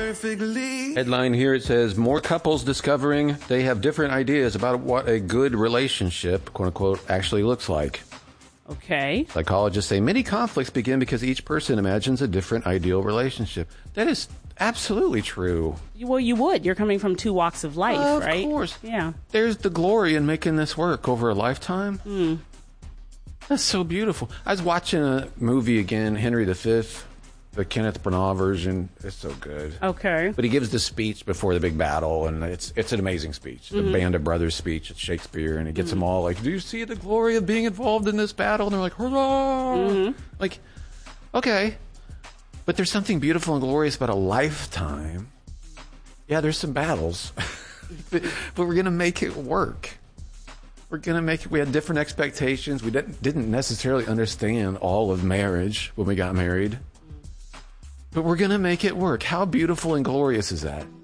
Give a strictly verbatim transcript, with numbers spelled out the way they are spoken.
perfectly. Headline here, it says, more couples discovering they have different ideas about what a good relationship, quote unquote, actually looks like. Okay. Psychologists say many conflicts begin because each person imagines a different ideal relationship. That is absolutely true. Well, you would. You're coming from two walks of life, of right? Of course. Yeah. There's the glory in making this work over a lifetime. Mm. That's so beautiful. I was watching a movie again, Henry the Fifth, the Kenneth Branagh version. It's so good. Okay. But he gives the speech before the big battle, and it's it's an amazing speech. The Mm-hmm. Band of Brothers speech. It's Shakespeare, and it gets Mm-hmm. them all like, do you see the glory of being involved in this battle? And they're like, hurrah! Mm-hmm. Like, okay. But there's something beautiful and glorious about a lifetime. Yeah, there's some battles. but, but we're going to make it work. We're going to make it. We had different expectations. We didn't, didn't necessarily understand all of marriage when we got married. But we're going to make it work. How beautiful and glorious is that?